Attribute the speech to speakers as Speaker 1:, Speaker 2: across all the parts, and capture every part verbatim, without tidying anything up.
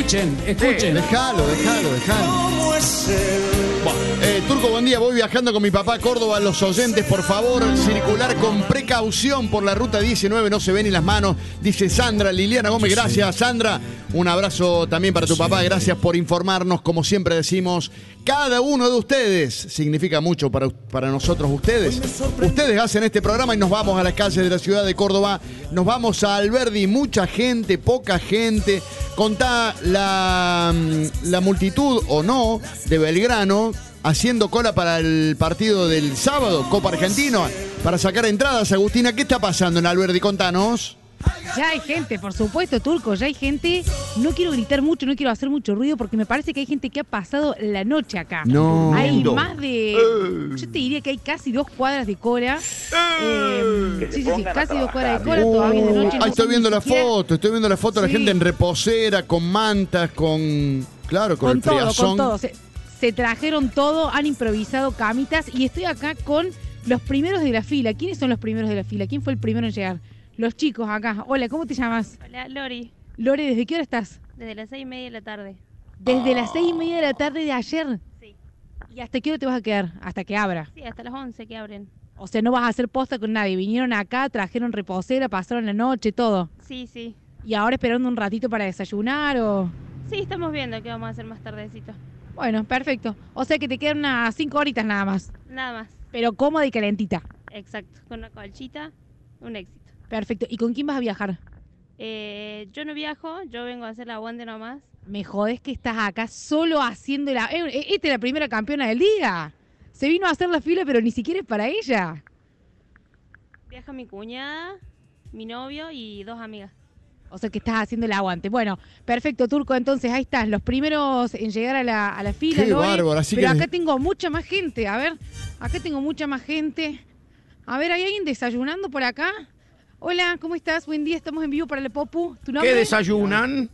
Speaker 1: Escuchen, escuchen.
Speaker 2: Sí, déjalo, déjalo, déjalo. Bueno, eh, Turco, buen día. Voy viajando con mi papá a Córdoba. Los oyentes, por favor, circular con precaución por la ruta diecinueve. No se ven ni las manos, dice Sandra. Liliana Gómez, gracias, Sandra. Un abrazo también para tu papá. Gracias por informarnos. Como siempre decimos, cada uno de ustedes significa mucho para, para nosotros. Ustedes, ustedes hacen este programa y nos vamos a las calles de la ciudad de Córdoba. Nos vamos a Alberdi. Mucha gente, poca gente. Contá la, la multitud o no de Belgrano haciendo cola para el partido del sábado, Copa Argentina, para sacar entradas. Agustina, ¿qué está pasando en Alberdi? Contanos.
Speaker 3: Ya hay gente, por supuesto, Turco, ya hay gente. No quiero gritar mucho, no quiero hacer mucho ruido porque me parece que hay gente que ha pasado la noche acá.
Speaker 2: No.
Speaker 3: Hay más de, yo te diría que hay casi dos cuadras de cola. Eh, sí, sí, sí, casi dos cuadras de cola, todavía es de noche.
Speaker 2: Uh, ahí estoy viendo la siquiera... foto, estoy viendo la foto de sí. La gente en reposera, con mantas, con... Claro, con, con el
Speaker 3: todo,
Speaker 2: friazón.
Speaker 3: Con todo, se, se trajeron todo, han improvisado camitas y estoy acá con los primeros de la fila. ¿Quiénes son los primeros de la fila? ¿Quién fue el primero en llegar? Los chicos acá. Hola, ¿cómo te llamas?
Speaker 4: Hola, Lori.
Speaker 3: Lori, ¿desde qué hora estás?
Speaker 4: Desde las seis y media de la tarde.
Speaker 3: ¿Desde oh. las seis y media de la tarde de ayer?
Speaker 4: Sí.
Speaker 3: ¿Y hasta qué hora te vas a quedar? ¿Hasta que abra?
Speaker 4: Sí, hasta las once que abren.
Speaker 3: O sea, no vas a hacer posta con nadie. Vinieron acá, trajeron reposera, pasaron la noche, todo.
Speaker 4: Sí, sí.
Speaker 3: ¿Y ahora esperando un ratito para desayunar o...?
Speaker 4: Sí, estamos viendo qué vamos a hacer más tardecito.
Speaker 3: Bueno, perfecto. O sea que te quedan unas cinco horitas nada más.
Speaker 4: Nada más.
Speaker 3: Pero cómoda y calentita.
Speaker 4: Exacto. Con una colchita, un éxito.
Speaker 3: Perfecto. ¿Y con quién vas a viajar?
Speaker 4: Eh, yo no viajo, yo vengo a hacer la aguante nomás.
Speaker 3: Me jodés que estás acá solo haciendo la... Eh, esta es la primera campeona del día. Se vino a hacer la fila, pero ni siquiera es para ella.
Speaker 4: Viaja mi cuñada, mi novio y dos amigas.
Speaker 3: O sea que estás haciendo el aguante. Bueno, perfecto, Turco. Entonces ahí estás, los primeros en llegar a la, a la fila.
Speaker 2: Qué
Speaker 3: Lore,
Speaker 2: bárbaro. Así
Speaker 3: pero
Speaker 2: que...
Speaker 3: acá tengo mucha más gente. A ver, acá tengo mucha más gente. A ver, ¿hay alguien desayunando por acá? Hola, ¿cómo estás? Buen día, estamos en vivo para el Popu. ¿Tu nombre?
Speaker 1: ¿Qué desayunan?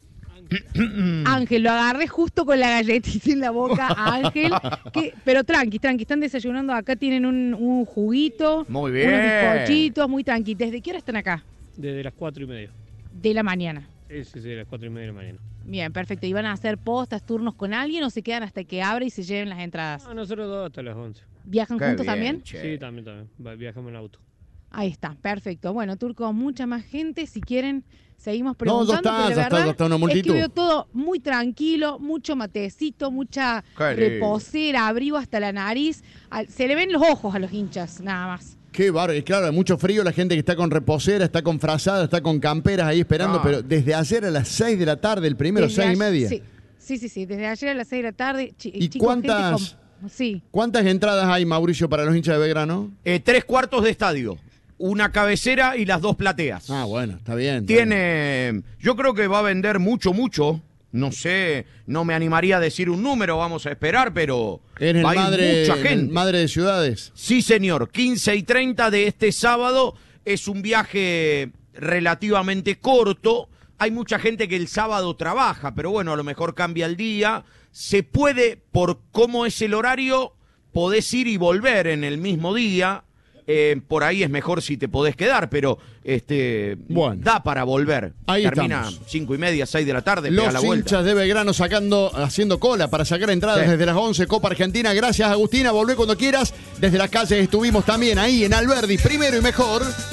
Speaker 3: Ángel, lo agarré justo con la galletita en la boca, Ángel. Que, pero tranqui, tranqui, están desayunando acá, tienen un, un juguito.
Speaker 1: Muy bien.
Speaker 3: Unos bizcochitos, muy tranqui. ¿Desde qué hora están acá?
Speaker 5: Desde las cuatro y media.
Speaker 3: De la mañana.
Speaker 5: Sí, sí, sí, de las cuatro y media de la mañana.
Speaker 3: Bien, perfecto. ¿Y van a hacer postas, turnos con alguien o se quedan hasta que abra y se lleven las entradas?
Speaker 5: No, nosotros dos hasta las once.
Speaker 3: ¿Viajan
Speaker 2: Qué
Speaker 3: juntos
Speaker 2: bien,
Speaker 3: también?
Speaker 2: che.
Speaker 5: Sí, también, también. Va- Viajamos en auto.
Speaker 3: Ahí está, perfecto. Bueno, Turco, mucha más gente. Si quieren, seguimos
Speaker 2: No, ya
Speaker 3: preguntando.
Speaker 2: está,
Speaker 3: pero
Speaker 2: ya
Speaker 3: la
Speaker 2: está,
Speaker 3: verdad
Speaker 2: ya está una multitud.
Speaker 3: Es que veo todo muy tranquilo, mucho matecito, mucha
Speaker 2: Qué lindo.
Speaker 3: reposera, abrigo hasta la nariz. Al- Se le ven los ojos a los hinchas, nada más.
Speaker 2: Qué bárbaro. Y claro, hay mucho frío, la gente que está con reposera, está con frazada, está con camperas ahí esperando,
Speaker 1: Ah.
Speaker 2: pero desde ayer a las seis de la tarde, el primero,
Speaker 3: Desde
Speaker 2: seis y
Speaker 3: ayer-
Speaker 2: media.
Speaker 3: Sí, sí, sí, sí. Desde ayer a las seis de la tarde. chi-
Speaker 2: ¿Y
Speaker 3: chicos, gente
Speaker 2: cuántas-
Speaker 3: con- Sí.
Speaker 2: ¿Cuántas entradas hay, Mauricio, para los hinchas de Belgrano?
Speaker 1: Eh, tres cuartos de estadio. Una cabecera y las dos plateas.
Speaker 2: Ah, bueno, está bien. Está bien.
Speaker 1: Tiene... Yo creo que va a vender mucho, mucho. No sé, no me animaría a decir un número, vamos a esperar, pero
Speaker 2: Eres el
Speaker 1: va a ir
Speaker 2: madre,
Speaker 1: mucha
Speaker 2: el
Speaker 1: gente.
Speaker 2: madre de ciudades.
Speaker 1: Sí, señor. quince y treinta de este sábado. Es un viaje relativamente corto. Hay mucha gente que el sábado trabaja, pero bueno, a lo mejor cambia el día. Se puede, por cómo es el horario, podés ir y volver en el mismo día. Eh, por ahí es mejor si te podés quedar, pero este
Speaker 2: Bueno.
Speaker 1: da para volver.
Speaker 2: Ahí
Speaker 1: Termina
Speaker 2: estamos.
Speaker 1: cinco y media, seis de la tarde, pega
Speaker 2: Los
Speaker 1: la vuelta.
Speaker 2: hinchas de Belgrano sacando, haciendo cola para sacar entradas
Speaker 1: Sí.
Speaker 2: desde las once, Copa Argentina. Gracias, Agustina. Volvé cuando quieras. Desde las calles estuvimos también ahí en Alberdi, primero y mejor.